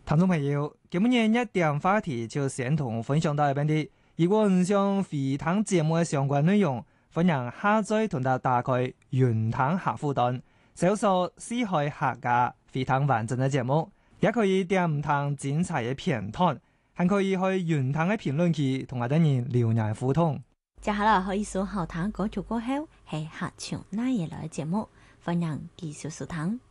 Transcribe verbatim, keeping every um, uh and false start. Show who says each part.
Speaker 1: 聽眾朋友，今日一點話題就先同分享到一邊的。如果唔想回聽節目嘅相關內容，歡迎下載同埋打開雲聽客戶端，搜索四海客家回聽完整嘅節目，也可以點唔同精彩嘅片段，還可以去雲聽嘅評論區同我哋人留言互動。
Speaker 2: 接下來可以數後聽歌曲過後係客唱那嘢來嘅節目，歡迎繼續收聽。